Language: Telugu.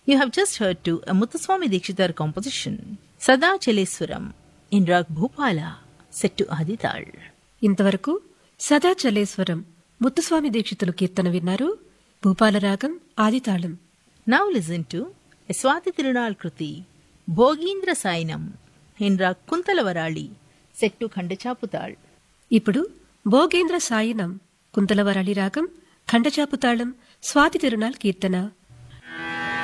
You have just heard to a Muthuswami Dikshitar composition, Sada Chaleswaram, in Rag Bhupala, set to Adital. ఇంతవరకు సదా చలేశ్వరం ముత్తుస్వామి దీక్షితులు కీర్తన విన్నారు. భూపాల రాగం ఆదితాళం. Now listen to a Swati Tirunal Kruti, Bhogindra Sainam, in Rag Kuntalavarali, set to Khandachaputal. ఇప్పుడు భోగేంద్ర సాయినం కుంతలవరాళి రాగం ఖండచాపుతాళం స్వాతి తిరునాల్ కీర్తన